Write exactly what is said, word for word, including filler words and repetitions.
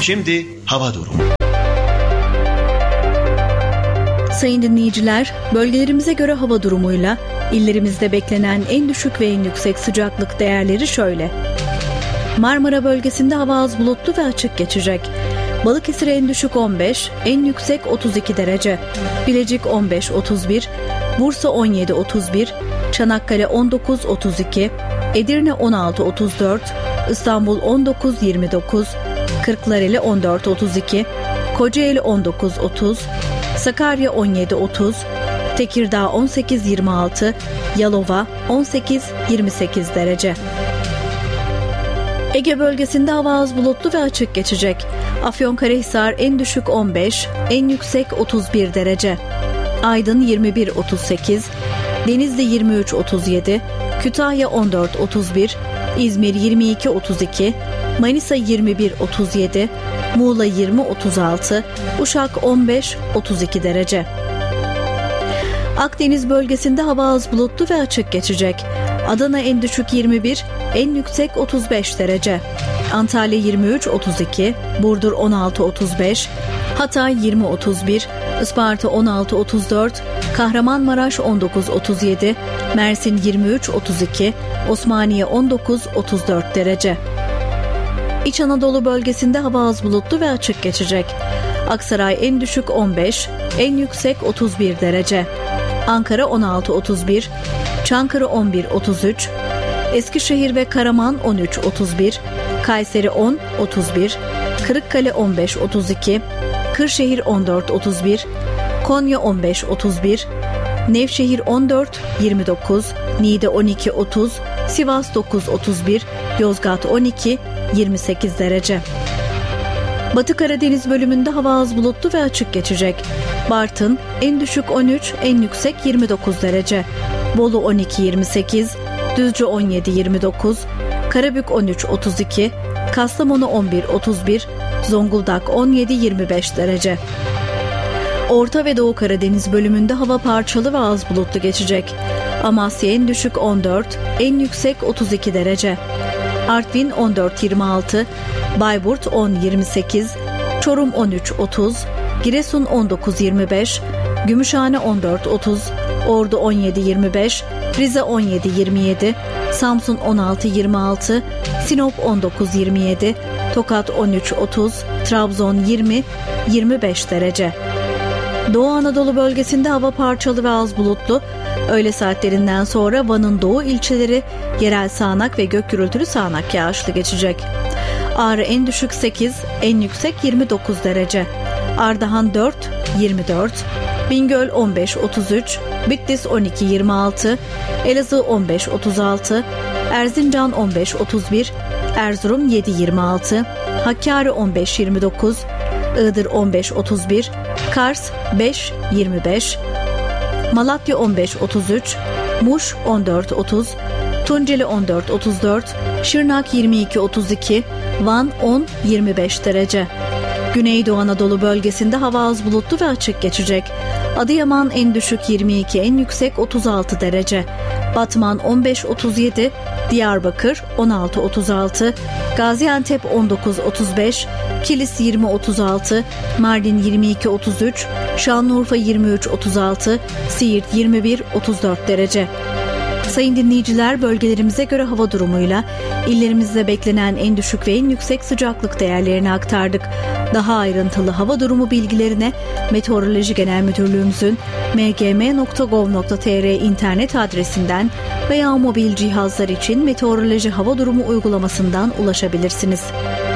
Şimdi hava durumu. Sayın dinleyiciler, bölgelerimize göre hava durumuyla illerimizde beklenen en düşük ve en yüksek sıcaklık değerleri şöyle. Marmara bölgesinde hava az bulutlu ve açık geçecek. Balıkesir en düşük on beş, en yüksek otuz iki derece. Bilecik on beş otuz bir, Bursa on yedi otuz bir, Çanakkale on dokuz otuz iki, Edirne on altı otuz dört, İstanbul on dokuz yirmi dokuz, Kırklareli on dört otuz iki, Kocaeli on dokuz otuz, Sakarya on yedi otuz, Tekirdağ on sekiz yirmi altı, Yalova on sekiz yirmi sekiz derece. Ege bölgesinde hava az bulutlu ve açık geçecek. Afyonkarahisar en düşük on beş, en yüksek otuz bir derece. Aydın yirmi bir otuz sekiz, Denizli yirmi üç otuz yedi, Kütahya on dört otuz bir, İzmir yirmi iki otuz iki, Manisa yirmi bir otuz yedi, Muğla yirmi otuz altı, Uşak on beş otuz iki derece. Akdeniz bölgesinde hava az bulutlu ve açık geçecek. Adana en düşük yirmi bir, en yüksek otuz beş derece. Antalya yirmi üç otuz iki, Burdur on altı otuz beş, Hatay yirmi otuz bir, Isparta on altı otuz dört, Kahramanmaraş on dokuz otuz yedi, Mersin yirmi üç otuz iki, Osmaniye on dokuz otuz dört derece. İç Anadolu bölgesinde hava az bulutlu ve açık geçecek. Aksaray en düşük on beş, en yüksek otuz bir derece. Ankara on altı otuz bir, Çankırı on bir otuz üç, Eskişehir ve Karaman on üç otuz bir, Kayseri on otuz bir, Kırıkkale on beş otuz iki, Kırşehir on dört otuz bir, Konya on beş otuz bir, Nevşehir on dört yirmi dokuz, Niğde on iki otuz, Sivas dokuz otuz bir, Yozgat on iki yirmi sekiz derece. Batı Karadeniz bölümünde hava az bulutlu ve açık geçecek. Bartın en düşük on üç, en yüksek yirmi dokuz derece. Bolu on iki yirmi sekiz, Düzce on yedi yirmi dokuz, Karabük on üç otuz iki, Kastamonu on bir otuz bir, Zonguldak on yedi yirmi beş derece. Orta ve Doğu Karadeniz bölümünde hava parçalı ve az bulutlu geçecek. Amasya en düşük on dört, en yüksek otuz iki derece. Artvin on dört yirmi altı, Bayburt on yirmi sekiz, Çorum on üç otuz, Giresun on dokuz yirmi beş, Gümüşhane on dört otuz, Ordu on yedi yirmi beş, Rize on yedi yirmi yedi, Samsun on altı yirmi altı, Sinop on dokuz yirmi yedi, Tokat on üç otuz, Trabzon yirmi yirmi beş derece. Doğu Anadolu bölgesinde hava parçalı ve az bulutlu. Öğle saatlerinden sonra Van'ın doğu ilçeleri yerel sağanak ve gök gürültülü sağanak yağışlı geçecek. Ağrı en düşük sekiz, en yüksek yirmi dokuz derece. Ardahan dört yirmi dört, Bingöl on beş otuz üç, Bitlis on iki yirmi altı, Elazığ on beş otuz altı, Erzincan on beş otuz bir, Erzurum yedi yirmi altı, Hakkari on beş yirmi dokuz, Iğdır on beş otuz bir, Kars beş yirmi beş, Malatya on beş otuz üç, Muş on dört otuz, Tunceli on dört otuz dört, Şırnak yirmi iki otuz iki, Van on yirmi beş derece. Güneydoğu Anadolu bölgesinde hava az bulutlu ve açık geçecek. Adıyaman en düşük yirmi iki, en yüksek otuz altı derece. Batman on beş otuz yedi, Diyarbakır on altı otuz altı, Gaziantep on dokuz otuz beş, Kilis yirmi otuz altı, Mardin yirmi iki otuz üç, Şanlıurfa yirmi üç otuz altı, Siirt yirmi bir otuz dört derece. Sayın dinleyiciler, bölgelerimize göre hava durumuyla illerimizde beklenen en düşük ve en yüksek sıcaklık değerlerini aktardık. Daha ayrıntılı hava durumu bilgilerine Meteoroloji Genel Müdürlüğümüzün m g m nokta gov nokta t r internet adresinden veya mobil cihazlar için Meteoroloji Hava Durumu uygulamasından ulaşabilirsiniz.